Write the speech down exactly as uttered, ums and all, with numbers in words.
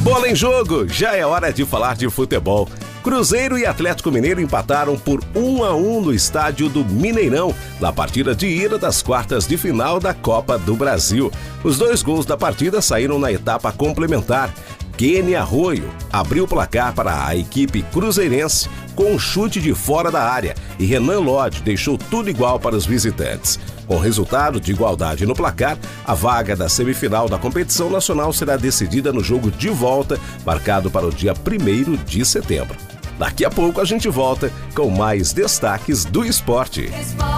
Bola em jogo, já é hora de falar de futebol. Cruzeiro e Atlético Mineiro empataram por um a um no estádio do Mineirão, na partida de ida das quartas de final da Copa do Brasil. Os dois gols da partida saíram na etapa complementar. Kenny Arroio abriu o placar para a equipe cruzeirense com um chute de fora da área e Renan Lodge deixou tudo igual para os visitantes. Com o resultado de igualdade no placar, a vaga da semifinal da competição nacional será decidida no jogo de volta, marcado para o dia primeiro de setembro. Daqui a pouco a gente volta com mais destaques do esporte.